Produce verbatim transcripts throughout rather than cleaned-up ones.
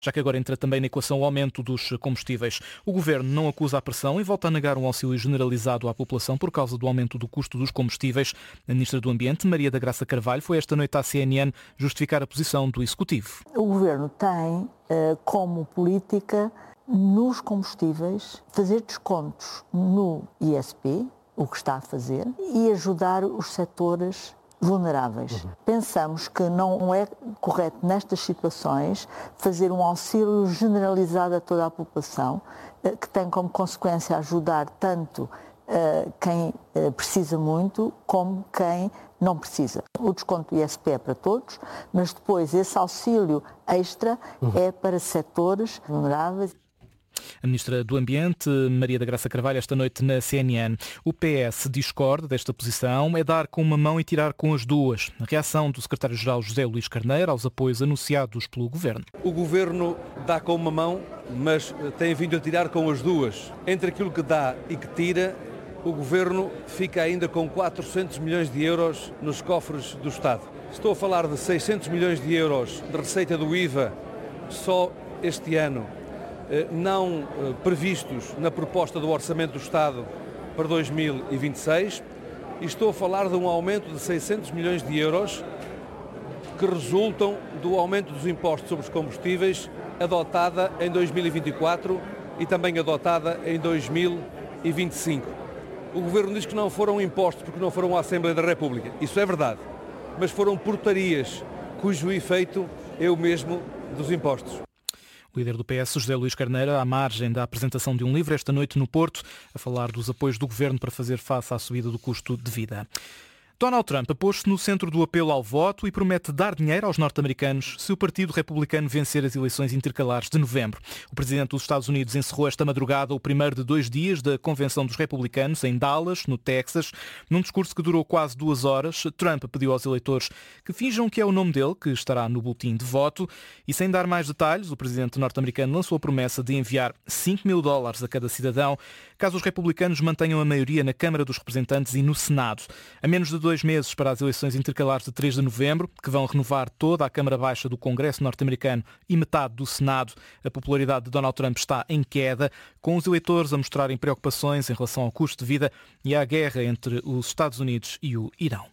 já que agora entra também na equação o aumento dos combustíveis. O Governo não acusa a pressão e volta a negar um auxílio generalizado à população por causa do aumento do custo dos combustíveis. A Ministra do Ambiente, Maria da Graça Carvalho, foi esta noite à C N N justificar a posição do Executivo. O Governo tem uh, como política, nos combustíveis, fazer descontos no I S P, o que está a fazer, e ajudar os setores vulneráveis. Uhum. Pensamos que não é correto nestas situações fazer um auxílio generalizado a toda a população, que tem como consequência ajudar tanto uh, quem uh, precisa muito como quem não precisa. O desconto do I S P é para todos, mas depois esse auxílio extra uhum. é para setores vulneráveis. A Ministra do Ambiente, Maria da Graça Carvalho, esta noite na C N N. O P S discorda desta posição, é dar com uma mão e tirar com as duas. A reação do Secretário-Geral José Luís Carneiro aos apoios anunciados pelo Governo. O Governo dá com uma mão, mas tem vindo a tirar com as duas. Entre aquilo que dá e que tira, o Governo fica ainda com quatrocentos milhões de euros nos cofres do Estado. Estou a falar de seiscentos milhões de euros de receita do I V A só este ano, não previstos na proposta do Orçamento do Estado para dois mil e vinte e seis, e estou a falar de um aumento de seiscentos milhões de euros que resultam do aumento dos impostos sobre os combustíveis adotada em dois mil e vinte e quatro e também adotada em dois mil e vinte e cinco. O Governo diz que não foram impostos porque não foram à Assembleia da República. Isso é verdade, mas foram portarias cujo efeito é o mesmo dos impostos. O líder do P S, José Luís Carneiro, à margem da apresentação de um livro esta noite no Porto, a falar dos apoios do Governo para fazer face à subida do custo de vida. Donald Trump pôs-se no centro do apelo ao voto e promete dar dinheiro aos norte-americanos se o Partido Republicano vencer as eleições intercalares de novembro. O presidente dos Estados Unidos encerrou esta madrugada o primeiro de dois dias da Convenção dos Republicanos em Dallas, no Texas. Num discurso que durou quase duas horas, Trump pediu aos eleitores que finjam que é o nome dele que estará no boletim de voto e, sem dar mais detalhes, o presidente norte-americano lançou a promessa de enviar cinco mil dólares a cada cidadão caso os republicanos mantenham a maioria na Câmara dos Representantes e no Senado. A menos de dois meses para as eleições intercalares de três de novembro, que vão renovar toda a Câmara Baixa do Congresso norte-americano e metade do Senado, a popularidade de Donald Trump está em queda, com os eleitores a mostrarem preocupações em relação ao custo de vida e à guerra entre os Estados Unidos e o Irão.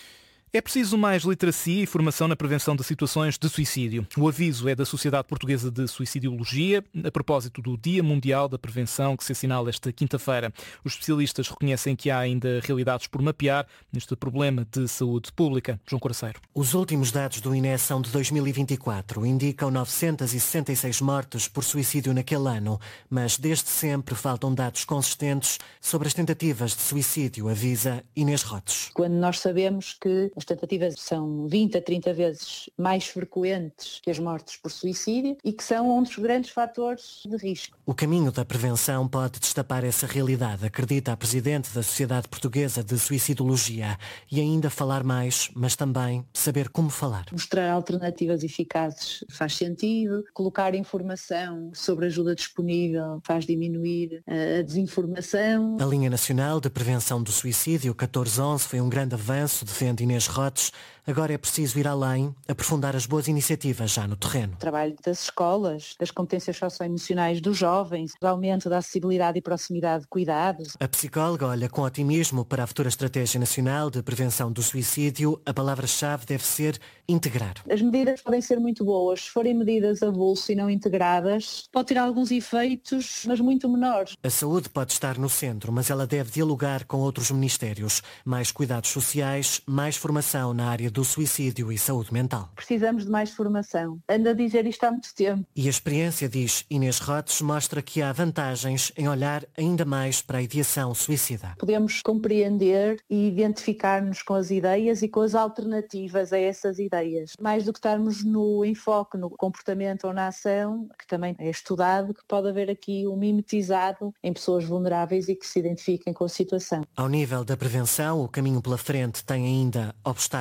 É preciso mais literacia e formação na prevenção de situações de suicídio. O aviso é da Sociedade Portuguesa de Suicidologia, a propósito do Dia Mundial da Prevenção, que se assinala esta quinta-feira. Os especialistas reconhecem que há ainda realidades por mapear neste problema de saúde pública. João Coraceiro. Os últimos dados do I N E são de dois mil e vinte e quatro. Indicam novecentos e sessenta e seis mortes por suicídio naquele ano, mas desde sempre faltam dados consistentes sobre as tentativas de suicídio, avisa Inês Rotes. Quando nós sabemos que as tentativas são vinte a trinta vezes mais frequentes que as mortes por suicídio e que são um dos grandes fatores de risco. O caminho da prevenção pode destapar essa realidade, acredita a Presidente da Sociedade Portuguesa de Suicidologia, e ainda falar mais, mas também saber como falar. Mostrar alternativas eficazes faz sentido, colocar informação sobre ajuda disponível faz diminuir a desinformação. A Linha Nacional de Prevenção do Suicídio catorze onze foi um grande avanço, defende Inês Rotes. Agora é preciso ir além, aprofundar as boas iniciativas já no terreno. O trabalho das escolas, das competências socioemocionais dos jovens, o aumento da acessibilidade e proximidade de cuidados. A psicóloga olha com otimismo para a futura Estratégia Nacional de Prevenção do Suicídio. A palavra-chave deve ser integrar. As medidas podem ser muito boas. Se forem medidas a bolso e não integradas, pode ter alguns efeitos, mas muito menores. A saúde pode estar no centro, mas ela deve dialogar com outros ministérios. Mais cuidados sociais, mais formação na área do suicídio e saúde mental. Precisamos de mais formação. Ando a dizer isto há muito tempo. E a experiência, diz Inês Rotes, mostra que há vantagens em olhar ainda mais para a ideação suicida. Podemos compreender e identificar-nos com as ideias e com as alternativas a essas ideias. Mais do que estarmos no enfoque, no comportamento ou na ação, que também é estudado, que pode haver aqui um mimetizado em pessoas vulneráveis e que se identifiquem com a situação. Ao nível da prevenção, o caminho pela frente tem ainda obstáculos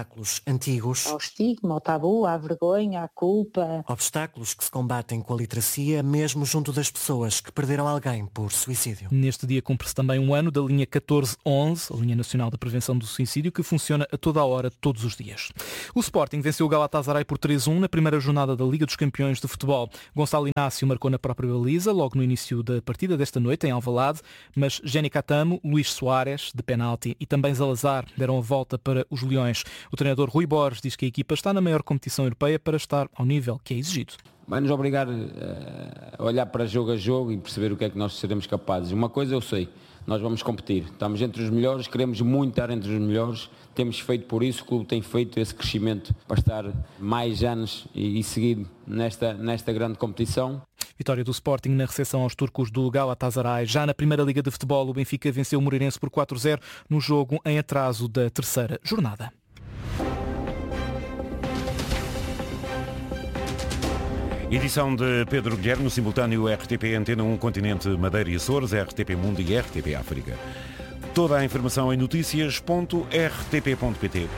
antigos. Ao estigma, ao tabu, à vergonha, à culpa. Obstáculos que se combatem com a literacia, mesmo junto das pessoas que perderam alguém por suicídio. Neste dia cumpre-se também um ano da linha catorze onze, a linha nacional de prevenção do suicídio, que funciona a toda a hora, todos os dias. O Sporting venceu o Galatasaray por três a um na primeira jornada da Liga dos Campeões de Futebol. Gonçalo Inácio marcou na própria baliza, logo no início da partida desta noite, em Alvalade, mas Jenny Catamo, Luís Soares, de penalti, e também Salazar deram a volta para os Leões. O treinador Rui Borges diz que a equipa está na maior competição europeia para estar ao nível que é exigido. Vai nos obrigar a olhar para jogo a jogo e perceber o que é que nós seremos capazes. Uma coisa eu sei, nós vamos competir. Estamos entre os melhores, queremos muito estar entre os melhores. Temos feito por isso, o clube tem feito esse crescimento para estar mais anos e, e seguir nesta, nesta grande competição. Vitória do Sporting na recepção aos turcos do Galatasaray. Já na Primeira Liga de Futebol, o Benfica venceu o Moreirense por quatro a zero no jogo em atraso da terceira jornada. Edição de Pedro Guilherme, no simultâneo R T P Antena um, Continente, Madeira e Açores, R T P Mundo e R T P África. Toda a informação em notícias ponto r t p ponto p t.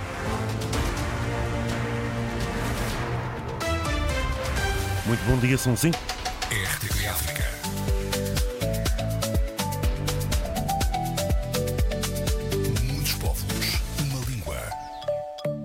Muito bom dia, são cinco. R T P África.